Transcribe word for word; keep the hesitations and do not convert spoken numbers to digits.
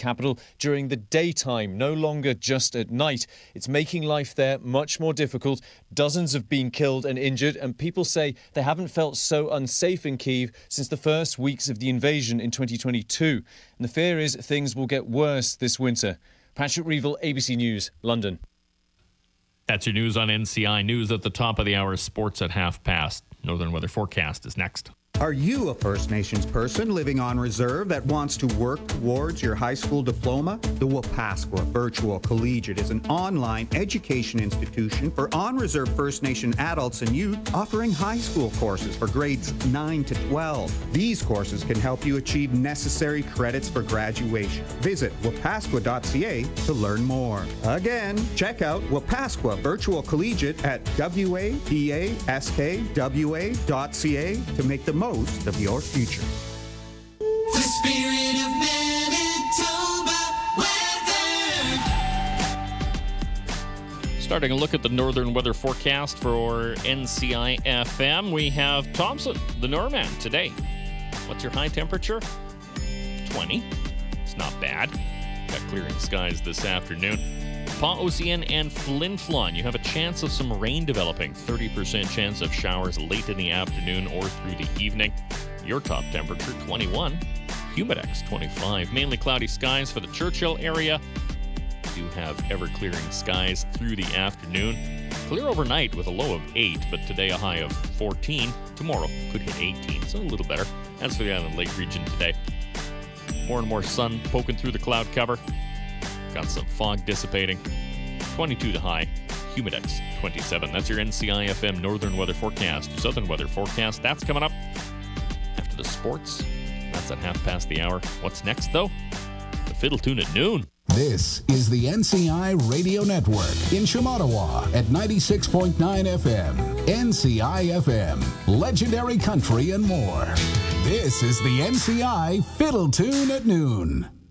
capital during the daytime, no longer just at night. It's making life there much more difficult. Dozens have been killed and injured, and people say they haven't felt so unsafe in Kyiv since the first weeks of the invasion in twenty twenty-two. And the fear is things will get worse this winter. Patrick Reevell, A B C News, London. That's your news on N C I. News at the top of the hour, sports at half past. Northern Weather Forecast is next. Are you a First Nations person living on reserve that wants to work towards your high school diploma? The Wapascua Virtual Collegiate is an online education institution for on-reserve First Nation adults and youth offering high school courses for grades nine to twelve. These courses can help you achieve necessary credits for graduation. Visit wapascua dot c a to learn more. Again, check out Wapascua Virtual Collegiate at wapascwa dot c a to make the most of your future. The spirit of Manitoba weather. Starting a look at the Northern Weather Forecast for N C I F M, we have Thompson, the Norman, today. What's your high temperature? twenty. It's not bad. Got clearing skies this afternoon. Pont-Océan and Flin Flon, you have a chance of some rain developing. thirty percent chance of showers late in the afternoon or through the evening. Your top temperature, twenty-one. Humidex, twenty-five. Mainly cloudy skies for the Churchill area. You do have ever-clearing skies through the afternoon. Clear overnight with a low of eight, but today a high of fourteen. Tomorrow could hit eighteen, so a little better. That's for the Island Lake region today. More and more sun poking through the cloud cover. Got some fog dissipating. twenty-two the high. Humidex, twenty-seven. That's your N C I F M Northern Weather Forecast. Your Southern Weather Forecast, that's coming up after the sports. That's at half past the hour. What's next, though? The Fiddle Tune at noon. This is the N C I Radio Network in Shamattawa at ninety-six point nine F M. N C I F M, legendary country and more. This is the N C I Fiddle Tune at noon.